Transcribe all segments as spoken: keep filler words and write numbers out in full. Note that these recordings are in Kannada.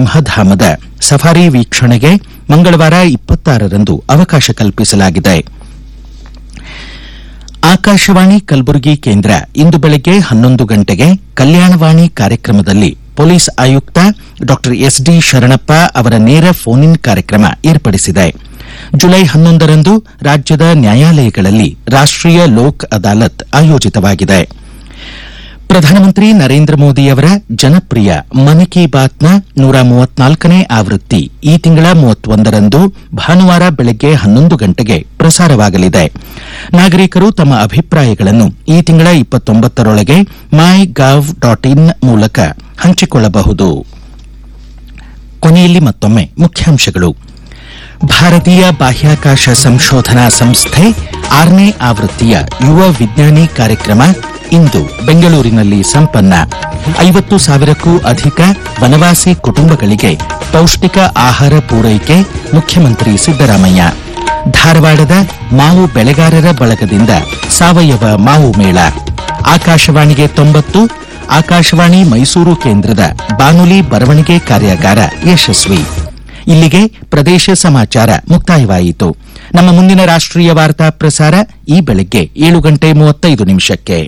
ಸಿಂಹಧಾಮದ ಸಫಾರಿ ವೀಕ್ಷಣೆಗೆ ಮಂಗಳವಾರ ಇಪ್ಪತ್ತಾರರಂದು ಅವಕಾಶ ಕಲ್ಪಿಸಲಾಗಿದೆ. ಆಕಾಶವಾಣಿ ಕಲಬುರಗಿ ಕೇಂದ್ರ ಇಂದು ಬೆಳಗ್ಗೆ ಹನ್ನೊಂದು ಗಂಟೆಗೆ ಕಲ್ಯಾಣವಾಣಿ ಕಾರ್ಯಕ್ರಮದಲ್ಲಿ ಪೊಲೀಸ್ ಆಯುಕ್ತ ಡಾ ಎಸ್ ಡಿ ಶರಣಪ್ಪ ಅವರ ನೇರ ಫೋನ್ ಇನ್ ಕಾರ್ಯಕ್ರಮ ಏರ್ಪಡಿಸಿದೆ. ಜುಲೈ ಹನ್ನೊಂದರಂದು ರಾಜ್ಯದ ನ್ಯಾಯಾಲಯಗಳಲ್ಲಿ ರಾಷ್ಟೀಯ ಲೋಕ್ ಅದಾಲತ್ ಆಯೋಜಿತವಾಗಿದೆ. ಪ್ರಧಾನಮಂತ್ರಿ ನರೇಂದ್ರ ಮೋದಿಯವರ ಜನಪ್ರಿಯ ಮನ್ ಕಿ ಬಾತ್ನ ನೂರ ಮೂವತ್ನಾಲ್ಕನೇ ಆವೃತ್ತಿ ಈ ತಿಂಗಳ ಮೂವತ್ತೊಂದರಂದು ಭಾನುವಾರ ಬೆಳಗ್ಗೆ ಹನ್ನೊಂದು ಗಂಟೆಗೆ ಪ್ರಸಾರವಾಗಲಿದೆ. ನಾಗರಿಕರು ತಮ್ಮ ಅಭಿಪ್ರಾಯಗಳನ್ನು ಈ ತಿಂಗಳ ಇಪ್ಪತ್ತೊಂಬತ್ತರೊಳಗೆ ಮೈ ಗವ್ ಡಾಟ್ ಇನ್ ಮೂಲಕ ಹಂಚಿಕೊಳ್ಳಬಹುದು. ಕೊನೆಯಲ್ಲಿ ಮತ್ತೊಮ್ಮೆ ಮುಖ್ಯಾಂಶಗಳು. ಭಾರತೀಯ ಬಾಹ್ಯಾಕಾಶ ಸಂಶೋಧನಾ ಸಂಸ್ಥೆ ಆರನೇ ಆವೃತ್ತಿಯ ಯುವ ವಿಜ್ಞಾನಿ ಕಾರ್ಯಕ್ರಮ ಇಂದು ಬೆಂಗಳೂರಿನಲ್ಲಿ ಸಂಪನ್ನ. ಐವತ್ತು ಸಾವಿರಕ್ಕೂ ಅಧಿಕ ವನವಾಸಿ ಕುಟುಂಬಗಳಿಗೆ ಪೌಷ್ಟಿಕ ಆಹಾರ ಪೂರೈಕೆ ಮುಖ್ಯಮಂತ್ರಿ ಸಿದ್ದರಾಮಯ್ಯ. ಧಾರವಾಡದ ಮಾವು ಬೆಳೆಗಾರರ ಬಳಗದಿಂದ ಸಾವಯವ ಮಾವು ಮೇಳ. ಆಕಾಶವಾಣಿಗೆ ತೊಂಬತ್ತು ಆಕಾಶವಾಣಿ ಮೈಸೂರು ಕೇಂದ್ರದ ಬಾನುಲಿ ಬರವಣಿಗೆ ಕಾರ್ಯಾಗಾರ ಯಶಸ್ವಿ. ಇಲ್ಲಿಗೆ ಪ್ರದೇಶ ಸಮಾಚಾರ ಮುಕ್ತಾಯವಾಯಿತು. ನಮ್ಮ ಮುಂದಿನ ರಾಷ್ಟೀಯ ವಾರ್ತಾ ಪ್ರಸಾರ ಈ ಬೆಳಗ್ಗೆ ಏಳು ಗಂಟೆ ಮೂವತ್ತೈದು ನಿಮಿಷಕ್ಕೆ.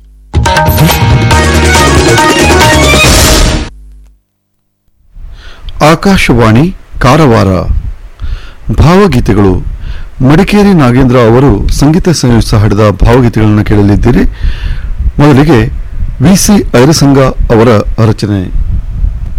ಆಕಾಶವಾಣಿ ಕಾರವಾರ. ಭಾವಗೀತೆಗಳು. ಮಡಿಕೇರಿ ನಾಗೇಂದ್ರ ಅವರು ಸಂಗೀತ ಸಂಯೋಜಿಸಿ ಹಾಡಿದ ಭಾವಗೀತೆಗಳನ್ನು ಕೇಳಲಿದ್ದೀರಿ. ಮೊದಲಿಗೆ ವಿ ಸಿ ಐರಸಂಗ ಅವರ ರಚನೆ.